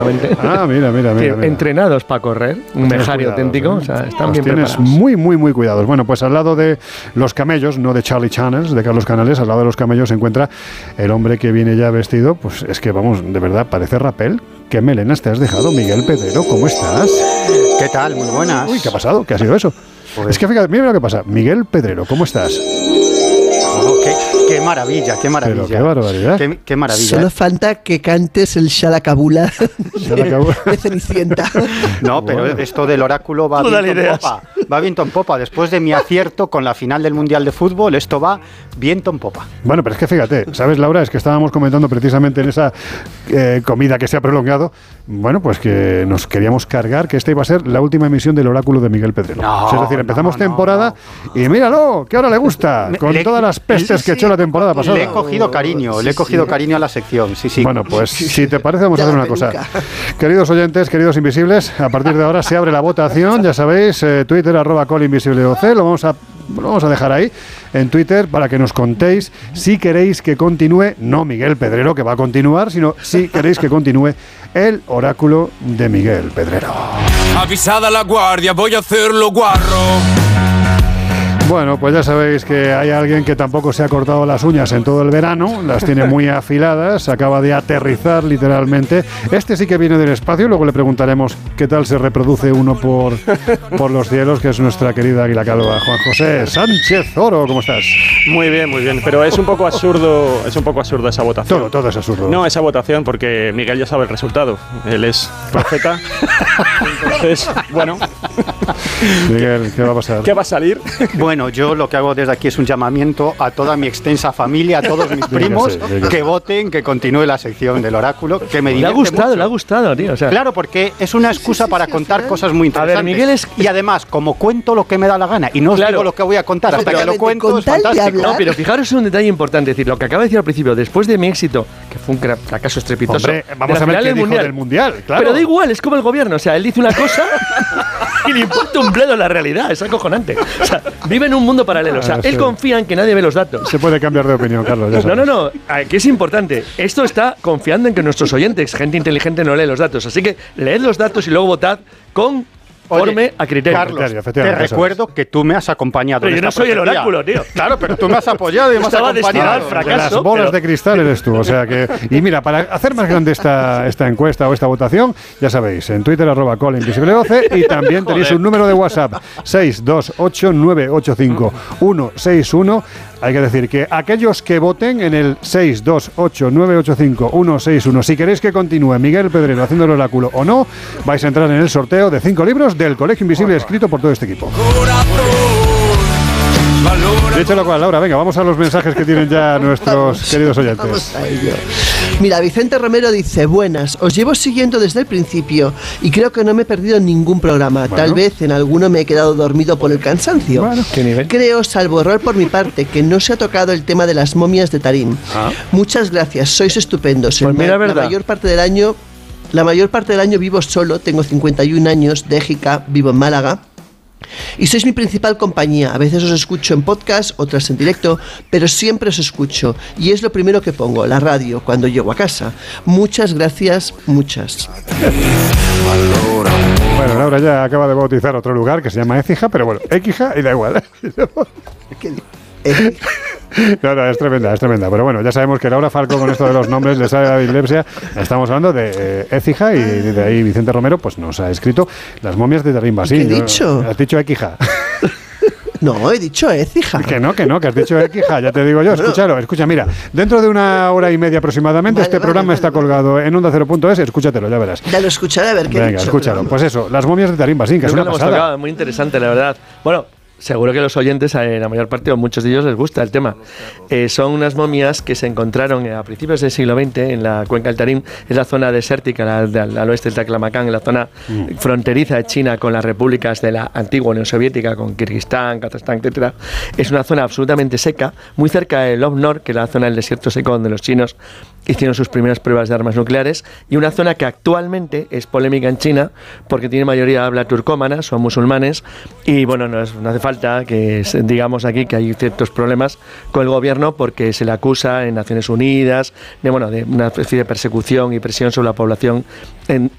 Mira. Entrenados para correr, un mejario auténtico, o sea, están bien preparados. Muy, muy, muy cuidados. Bueno, pues al lado de los camellos, no de Charlie Channels, de Carlos Canales, al lado de los camellos se encuentra el hombre que viene ya vestido, pues es que vamos, de verdad, parece rapel. ¿Qué melenas te has dejado, Miguel Pedrero? ¿Cómo estás? ¿Qué tal? Muy buenas. Uy, ¿qué ha pasado? ¿Qué ha sido eso? Pues es que fíjate, mira lo que pasa. Miguel Pedrero, ¿cómo estás? Qué maravilla, qué maravilla. Pero qué barbaridad. Qué maravilla. Solo falta que cantes el Shalakabula de Cenicienta. No, pero esto del oráculo va viento en popa. Va viento en popa. Después de mi acierto con la final del Mundial de Fútbol, esto va viento en popa. Bueno, pero es que fíjate, ¿sabes, Laura? Es que estábamos comentando precisamente en esa comida que se ha prolongado, bueno, pues que nos queríamos cargar que esta iba a ser la última emisión del oráculo de Miguel Pedrero. Es decir, empezamos temporada y míralo, que ahora le gusta, con todas las pestes que echó la temporada pasada. Le he cogido cariño, cariño a la sección, sí. Bueno, pues si te parece vamos a hacer una cosa. Queridos oyentes, queridos invisibles, a partir de ahora se abre la votación, ya sabéis, Twitter @colinvisibleoc, lo vamos a dejar ahí en Twitter para que nos contéis si queréis que continúe, no Miguel Pedrero que va a continuar, sino si queréis que continúe el oráculo de Miguel Pedrero. Avisada la guardia, voy a hacerlo guarro. Bueno, pues ya sabéis que hay alguien que tampoco se ha cortado las uñas en todo el verano, las tiene muy afiladas, acaba de aterrizar literalmente. Este sí que viene del espacio, luego le preguntaremos qué tal se reproduce uno por los cielos, que es nuestra querida águila calva. Juan José Sánchez Oro, ¿cómo estás? Muy bien, pero es un poco absurdo esa votación. Todo es absurdo. No, esa votación, porque Miguel ya sabe el resultado. Él es profeta. Entonces, bueno. Miguel, ¿qué va a pasar? ¿Qué va a salir? Bueno, yo lo que hago desde aquí es un llamamiento a toda mi extensa familia, a todos mis primos, que voten, que continúe la sección del oráculo, que me divierte mucho. Le ha gustado, tío. O sea, claro, porque es una excusa para contar cosas muy interesantes. A ver, Miguel y además, como cuento lo que me da la gana, y no os digo lo que voy a contar hasta que lo cuento, es fantástico. No, pero fijaros en un detalle importante, es decir, lo que acaba de decir al principio, después de mi éxito, que fue un fracaso estrepitoso. Hombre, vamos a ver qué dijo del Mundial, claro. Pero da igual, es como el gobierno, o sea, él dice una cosa y le importa un bledo la realidad, es acojonante. O sea, vive en un mundo paralelo, o sea, él confía en que nadie ve los datos. Se puede cambiar de opinión, Carlos. Ya sabes. No, que es importante. Esto está confiando en que nuestros oyentes, gente inteligente, no lee los datos. Así que leed los datos y luego votad conforme a criterio. Carlos, te recuerdo que tú me has acompañado. Pero yo no soy el oráculo, tío. Claro, pero tú me has apoyado y me has acompañado. Al fracaso, de las bolas de cristal eres tú. O sea que. Y mira, para hacer más grande esta encuesta o esta votación, ya sabéis, en Twitter @colinvisibleoc y también tenéis un número de WhatsApp 628985161. Hay que decir que aquellos que voten en el 628985161, si queréis que continúe Miguel Pedrero haciendo el oráculo o no, vais a entrar en el sorteo de 5 libros del Colegio Invisible escrito por todo este equipo. Dicho lo cual, Laura, venga, vamos a los mensajes que tienen ya nuestros queridos oyentes. Vamos a ello. Mira, Vicente Romero dice: buenas, os llevo siguiendo desde el principio y creo que no me he perdido ningún programa. Bueno. Tal vez en alguno me he quedado dormido por el cansancio. Bueno, ¿qué nivel? Creo, salvo error por mi parte, que no se ha tocado el tema de las momias de Tarín. Muchas gracias, sois estupendos. Pues mira, verdad. La mayor parte del año vivo solo, tengo 51 años, de Écija, vivo en Málaga. Y sois mi principal compañía. A veces os escucho en podcast, otras en directo, pero siempre os escucho. Y es lo primero que pongo, la radio, cuando llego a casa. Muchas gracias, muchas. Bueno, Laura ya acaba de bautizar otro lugar que se llama Écija, pero bueno, Écija y da igual. No, es tremenda. Pero bueno, ya sabemos que Laura Falco con esto de los nombres le sale la dislexia. Estamos hablando de Écija y de ahí Vicente Romero pues nos ha escrito las momias de Tarín Basín. ¿Qué he dicho? Has dicho Écija. No, he dicho Écija. Que no, que has dicho Écija, ya te digo yo. Escucha, mira, dentro de una hora y media aproximadamente programa está colgado en onda0.es, escúchatelo, ya verás. Ya lo escucharé a ver qué he dicho. Venga, escúchalo. Pues eso, las momias de Tarín Basín, que es una pasada. Muy interesante, la verdad. Bueno, seguro que los oyentes, la mayor parte o muchos de ellos les gusta el tema. Son unas momias que se encontraron a principios del siglo XX en la cuenca del Tarín, es la zona desértica al oeste del Taklamakan, en la zona fronteriza de China con las repúblicas de la antigua Unión Soviética, con Kirguistán, Kazajstán, etcétera. Es una zona absolutamente seca, muy cerca de Lop-Nor, que es la zona del desierto seco donde los chinos hicieron sus primeras pruebas de armas nucleares, y una zona que actualmente es polémica en China porque tiene mayoría de habla turcómana, son musulmanes, y bueno, no hace falta que digamos aquí que hay ciertos problemas con el gobierno porque se le acusa en Naciones Unidas de una especie de persecución y presión sobre la población